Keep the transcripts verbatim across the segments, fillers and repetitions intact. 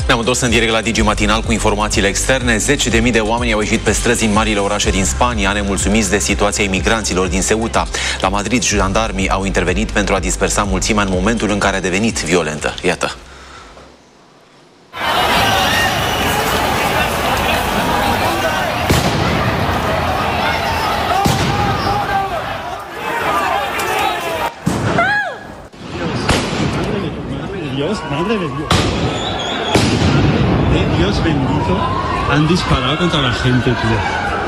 Ne-am întors în direct la Digi Matinal cu informațiile externe. Zeci de mii de oameni au ieșit pe străzi în marile orașe din Spania, nemulțumiți de situația imigranților din Ceuta. La Madrid, jandarmii au intervenit pentru a dispersa mulțimea în momentul în care a devenit violentă. Iată. Dios, madre de Dios. De Dios bendito, han disparado contra la gente, tío.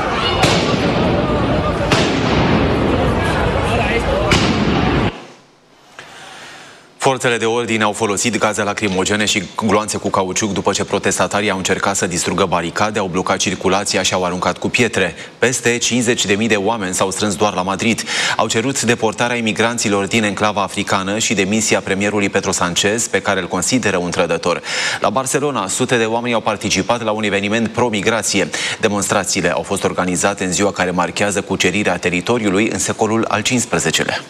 Forțele de ordine au folosit gaze lacrimogene și gloanțe cu cauciuc după ce protestatarii au încercat să distrugă baricade, au blocat circulația și au aruncat cu pietre. Peste cincizeci de mii de oameni s-au strâns doar la Madrid. Au cerut deportarea imigranților din enclava africană și demisia premierului Pedro Sánchez, pe care îl consideră un trădător. La Barcelona, sute de oameni au participat la un eveniment pro-migrație. Demonstrațiile au fost organizate în ziua care marchează cucerirea teritoriului în secolul al cincisprezecelea.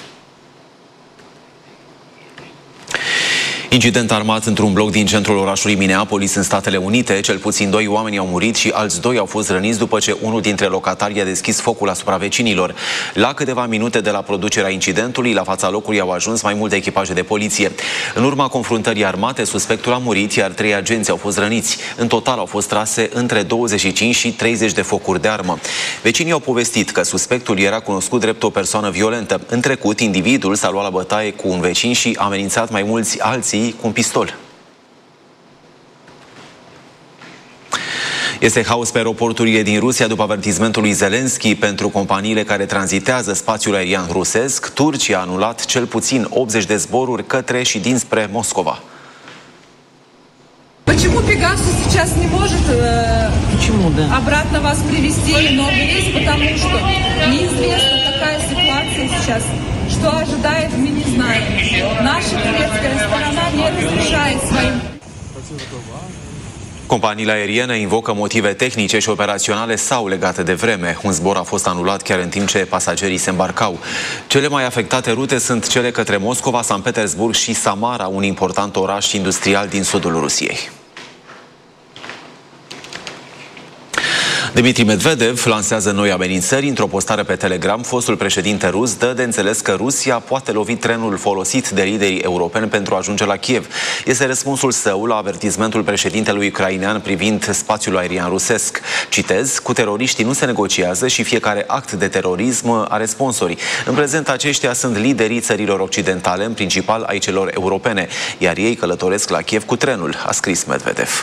Incident armat într-un bloc din centrul orașului Minneapolis, în Statele Unite. Cel puțin doi oameni au murit și alți doi au fost răniți după ce unul dintre locatari a deschis focul asupra vecinilor. La câteva minute de la producerea incidentului, la fața locului au ajuns mai multe echipaje de poliție. În urma confruntării armate, suspectul a murit, iar trei agenți au fost răniți. În total au fost trase între douăzeci și cinci și treizeci de focuri de armă. Vecinii au povestit că suspectul era cunoscut drept o persoană violentă. În trecut, individul s-a luat la bătaie cu un vecin și a amenințat mai mulți alții cu un pistol. Este haos pe aeroporturile din Rusia după avertismentul lui Zelensky pentru companiile care tranzitează spațiul aerian rusesc. Turcia a anulat cel puțin optzeci de zboruri către și dinspre Moscova. Почему Pegasus сейчас не может э, обратно вас привезти новый рейс, потому что неизвестна такая ситуация сейчас. Что ожидает, мы не знаем. Наша турецкая сторона не разрешает своим. Companiile aeriene invocă motive tehnice și operaționale sau legate de vreme. Un zbor a fost anulat chiar în timp ce pasagerii se îmbarcau. Cele mai afectate rute sunt cele către Moscova, Sankt Petersburg și Samara, un important oraș industrial din sudul Rusiei. Dmitri Medvedev lansează noi amenințări. Într-o postare pe Telegram, fostul președinte rus dă de înțeles că Rusia poate lovi trenul folosit de liderii europeni pentru a ajunge la Kiev. Este răspunsul său la avertismentul președintelui ucrainean privind spațiul aerian rusesc. Citez: cu teroriștii nu se negociază și fiecare act de terorism are sponsori. În prezent, aceștia sunt liderii țărilor occidentale, în principal ai celor europene, iar ei călătoresc la Kiev cu trenul, a scris Medvedev.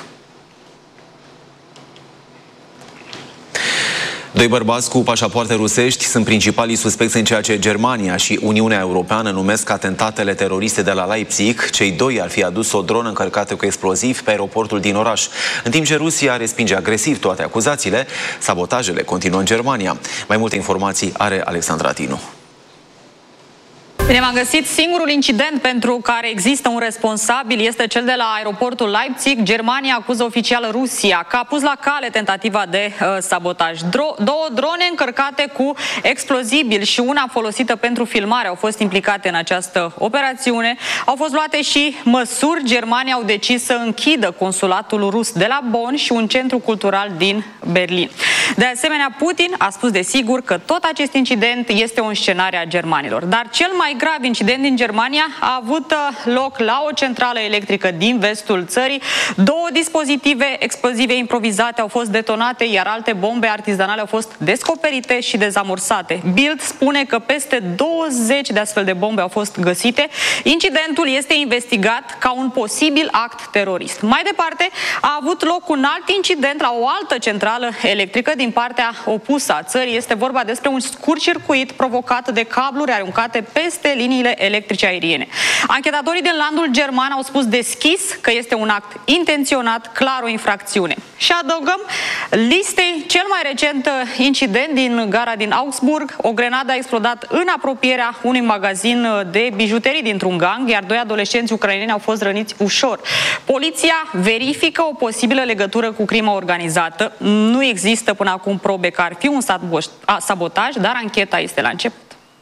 Doi bărbați cu pașapoarte rusești sunt principalii suspecți în ceea ce Germania și Uniunea Europeană numesc atentatele teroriste de la Leipzig. Cei doi ar fi adus o dronă încărcată cu explozivi pe aeroportul din oraș. În timp ce Rusia respinge agresiv toate acuzațiile, sabotajele continuă în Germania. Mai multe informații are Alexandra Tinu. Bine, m-am găsit. Singurul incident pentru care există un responsabil este cel de la aeroportul Leipzig. Germania acuză oficial Rusia că a pus la cale tentativa de uh, sabotaj. Dro- două drone încărcate cu explozibili și una folosită pentru filmare au fost implicate în această operațiune. Au fost luate și măsuri. Germania au decis să închidă consulatul rus de la Bonn și un centru cultural din Berlin. De asemenea, Putin a spus desigur că tot acest incident este o înscenare a germanilor. Dar cel mai grav incident din Germania a avut loc la o centrală electrică din vestul țării. Două dispozitive explozive improvizate au fost detonate, iar alte bombe artizanale au fost descoperite și dezamorsate. Bild spune că peste douăzeci de astfel de bombe au fost găsite. Incidentul este investigat ca un posibil act terorist. Mai departe, a avut loc un alt incident la o altă centrală electrică din partea opusă a țării. Este vorba despre un scurt-circuit provocat de cabluri aruncate peste liniile electrice aeriene. Anchetatorii din landul german au spus deschis că este un act intenționat, clar o infracțiune. Și adăugăm listei cel mai recent incident din gara din Augsburg. O grenadă a explodat în apropierea unui magazin de bijuterii dintr-un gang, iar doi adolescenți ucraineni au fost răniți ușor. Poliția verifică o posibilă legătură cu crima organizată. Nu există până acum probe că ar fi un sabotaj, dar ancheta este la început.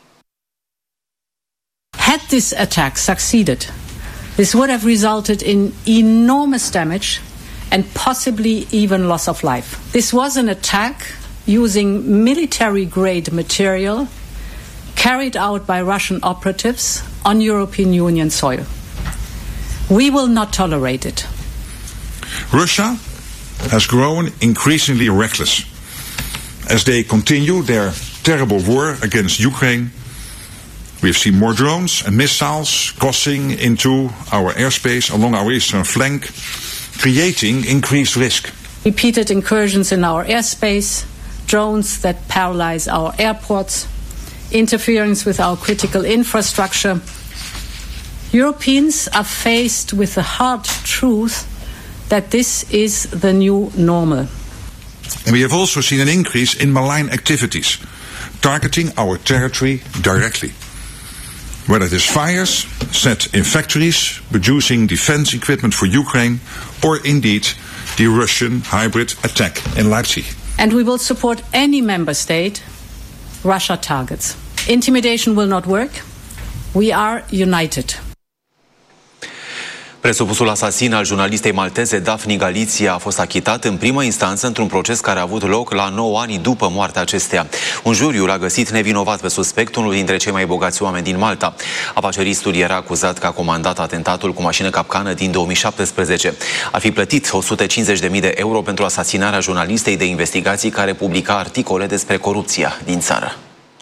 Had this attack succeeded, this would have resulted in enormous damage and possibly even loss of life. This was an attack using military-grade material carried out by Russian operatives on European Union soil. We will not tolerate it. Russia has grown increasingly reckless as they continue their terrible war against Ukraine. We've seen more drones and missiles crossing into our airspace along our eastern flank, creating increased risk. Repeated incursions in our airspace, drones that paralyze our airports, interference with our critical infrastructure. Europeans are faced with the hard truth that this is the new normal. And we have also seen an increase in malign activities, targeting our territory directly. Whether it is fires set in factories producing defense equipment for Ukraine, or indeed the Russian hybrid attack in Leipzig. And we will support any member state Russia targets. Intimidation will not work. We are united. Presupusul asasin al jurnalistei malteze Daphne Galizia a fost achitat în primă instanță într-un proces care a avut loc la nouă ani după moartea acesteia. Un juriu l-a găsit nevinovat pe suspect, unul dintre cei mai bogați oameni din Malta. Afaceristul era acuzat că a comandat atentatul cu mașină capcană din două mii șaptesprezece. Ar fi plătit o sută cincizeci de mii de euro pentru asasinarea jurnalistei de investigații care publica articole despre corupția din țară.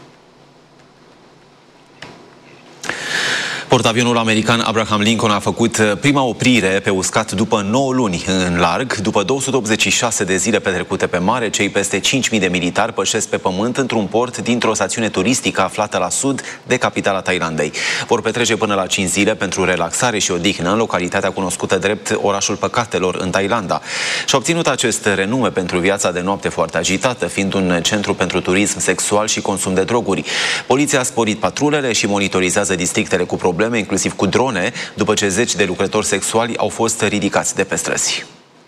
Portavionul american Abraham Lincoln a făcut prima oprire pe uscat după nouă luni în larg. După două sute optzeci și șase de zile petrecute pe mare, cei peste cinci mii de militari pășesc pe pământ într-un port dintr-o stațiune turistică aflată la sud de capitala Thailandei. Vor petrece până la cinci zile pentru relaxare și odihnă în localitatea cunoscută drept orașul păcatelor în Thailanda. Și-a obținut acest renume pentru viața de noapte foarte agitată, fiind un centru pentru turism sexual și consum de droguri. Poliția a sporit patrulele și monitorizează districtele cu probleme, inclusiv cu drone, după ce zeci de lucrători sexuali au fost ridicați de pe străzi.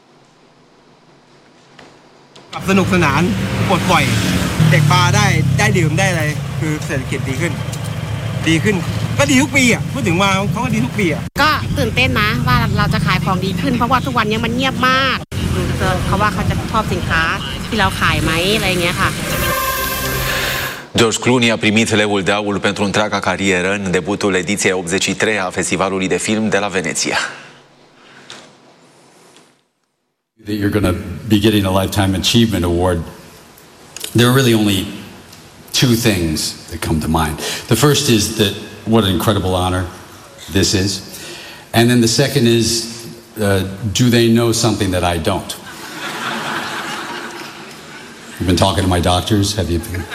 สนุกสนานปลดปล่อยเด็กบาร์ได้ได้ดื่มได้อะไรคือเศรษฐกิจดีขึ้นดีขึ้นก็ดีทุกปีอ่ะพูดถึงว่าเขาก็ดีทุกปีอ่ะก็ตื่นเต้นนะว่าเราจะขายของดีขึ้นเพราะว่าทุกวันนี้มันเงียบมากเขาว่าเขาจะชอบสินค้าที่เราขายไหมอะไรอย่างเงี้ยค่ะ George Clooney a primit Leul de Aur pentru întreaga carieră în debutul ediției optzeci și trei a Festivalului de Film de la Veneția. That you're going to be getting a Lifetime Achievement Award. There are really only two things that come to mind. The first is that what an incredible honor this is. And then the second is, uh, do they know something that I don't? You've been talking to my doctors? Have you been...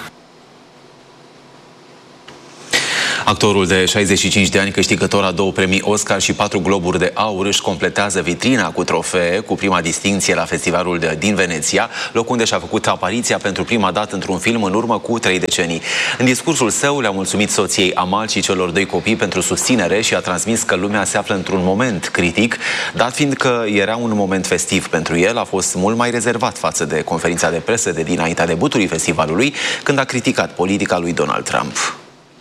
Actorul de șaizeci și cinci de ani, câștigător a două premii Oscar și patru globuri de aur, își completează vitrina cu trofee cu prima distincție la festivalul de, din Veneția, loc unde și-a făcut apariția pentru prima dată într-un film în urmă cu trei decenii. În discursul său le-a mulțumit soției Amal și celor doi copii pentru susținere și a transmis că lumea se află într-un moment critic, dat fiind că era un moment festiv pentru el, a fost mult mai rezervat față de conferința de presă de dinaintea debutului festivalului, când a criticat politica lui Donald Trump.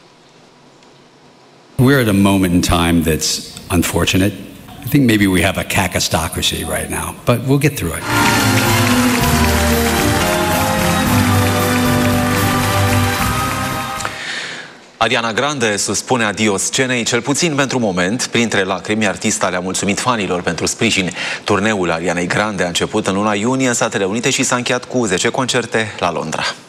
We're at a moment in time that's unfortunate. I think maybe we have a cacistocracy right now, but we'll get through it. Ariana Grande spune adio scenei, cel puțin pentru moment. Printre lacrimi, artista le-a mulțumit fanilor pentru sprijin. Turneul Arianei Grande a început în luna iunie în Statele Unite și s-a încheiat cu zece concerte la Londra.